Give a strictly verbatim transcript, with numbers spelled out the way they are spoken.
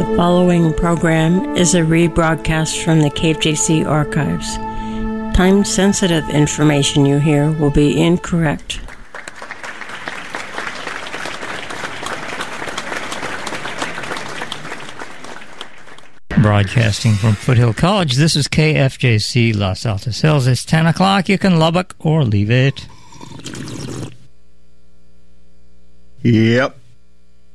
The following program is a rebroadcast from the K F J C archives. Time-sensitive information you hear will be incorrect. Broadcasting from Foothill College, this is K F J C Los Altos Hills. It's ten o'clock. You can Lubbock or leave it. Yep.